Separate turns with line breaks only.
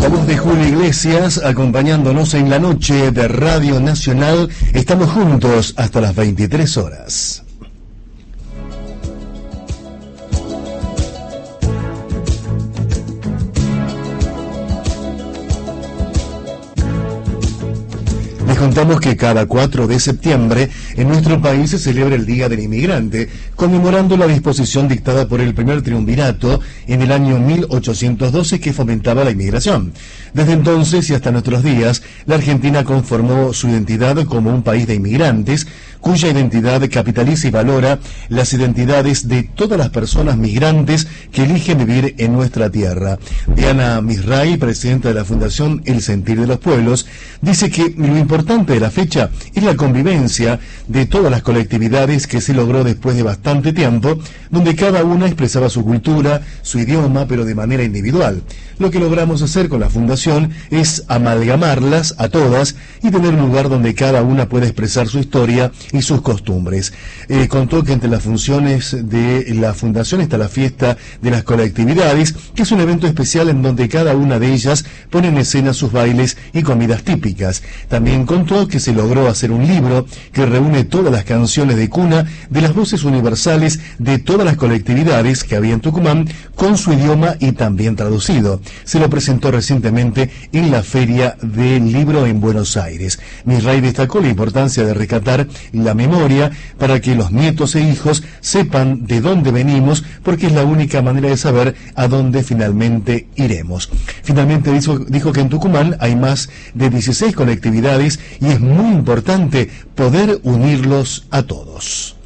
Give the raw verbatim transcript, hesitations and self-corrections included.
La voz de Julio Iglesias acompañándonos en la noche de Radio Nacional. Estamos juntos hasta las veintitrés horas. Les contamos que cada cuatro de septiembre en nuestro país se celebra el Día del Inmigrante, conmemorando la disposición dictada por el primer triunvirato en el año mil ochocientos doce que fomentaba la inmigración. Desde entonces y hasta nuestros días, la Argentina conformó su identidad como un país de inmigrantes, cuya identidad capitaliza y valora las identidades de todas las personas migrantes que eligen vivir en nuestra tierra. Diana Misray, presidenta de la Fundación El Sentir de los Pueblos, dice que lo importante de la fecha es la convivencia de todas las colectividades que se logró después de bastante tiempo, donde cada una expresaba su cultura, su idioma, pero de manera individual. Lo que logramos hacer con la Fundación es amalgamarlas a todas y tener un lugar donde cada una pueda expresar su historia y sus costumbres. Eh, contó que entre las funciones de la Fundación está la fiesta de las colectividades, que es un evento especial en donde cada una de ellas pone en escena sus bailes y comidas típicas. También contó que se logró hacer un libro que reúne todas las canciones de cuna de las voces universales de todas las colectividades que había en Tucumán, con su idioma y también traducido. Se lo presentó recientemente en la Feria del Libro en Buenos Aires. Misray destacó la importancia de rescatar la memoria para que los nietos e hijos sepan de dónde venimos, porque es la única manera de saber a dónde finalmente iremos. Finalmente dijo, dijo que en Tucumán hay más de dieciséis colectividades y es muy importante poder unirlos a todos.